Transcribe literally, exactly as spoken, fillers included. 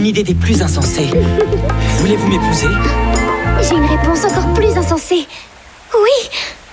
idée des plus insensées. Voulez-vous m'épouser? J'ai une réponse encore plus insensée. Oui.